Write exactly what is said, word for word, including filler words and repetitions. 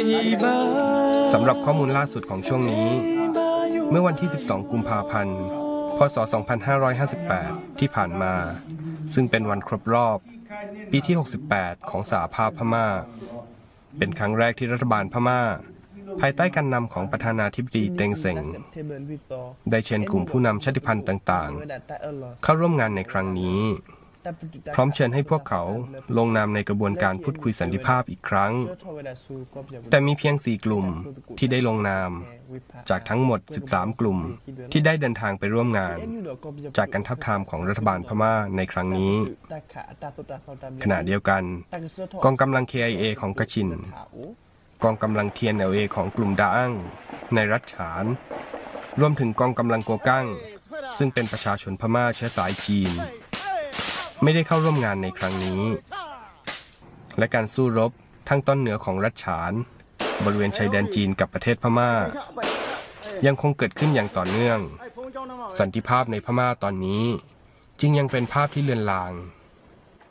สำหรับข้อมูลล่าสุดของช่วงนี้เมื่อวันที่สิบสองกุมภาพันธ์พ.ศ. สองพันห้าร้อยห้าสิบแปดที่ผ่านมาซึ่งเป็นวันครบรอบปีที่หกสิบแปดของสหภาพพม่าเป็นครั้งแรกที่รัฐบาลพม่าภายใต้การนำของประธานาธิบดีเต็งเซ็งได้เชิญกลุ่มผู้นำชาติพันธุ์ต่างๆเข้าร่วมงานในครั้งนี้พร้อมเชิญให้พวกเขาลงนามในกระบวนการพูดคุยสันติภาพอีกครั้งแต่มีเพียงสี่กลุ่มที่ได้ลงนามจากทั้งหมดสิบสามกลุ่มที่ได้เดินทางไปร่วมงานจากการทับทามของรัฐบาลพม่าในครั้งนี้ขณะเดียวกันกองกำลัง เค ไอ เอ ของกะชินกองกำลัง ที เอ็น แอล เอ ของกลุ่มดาอั้งในรัฐฉานรวมถึงกองกำลังโกกั้งซึ่งเป็นประชาชนพม่าเชื้อสายจีนไม่ได้เข้าร่วมงานในครั้งนี้และการสู้รบทั้งต้นเหนือของรัฐฉานบริเวณชายแดนจีนกับประเทศพม่ายังคงเกิดขึ้นอย่างต่อเนื่องสันติภาพในพม่าตอนนี้จึงยังเป็นภาพที่เลือนลาง